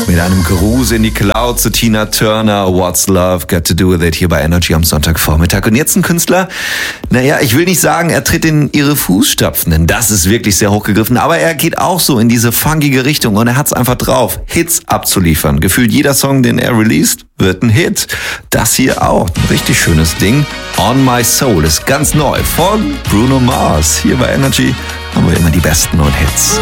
Mit einem Gruß in die Cloud zu Tina Turner, What's Love Got to Do With It, hier bei Energy am Sonntagvormittag. Und jetzt ein Künstler, ich will nicht sagen, er tritt in ihre Fußstapfen, denn das ist wirklich sehr hochgegriffen, aber er geht auch so in diese funkige Richtung und er hat's einfach drauf, Hits abzuliefern. Gefühlt jeder Song, den er released, wird ein Hit. Das hier auch, ein richtig schönes Ding. On My Soul ist ganz neu von Bruno Mars. Hier bei Energy haben wir immer die besten neuen Hits.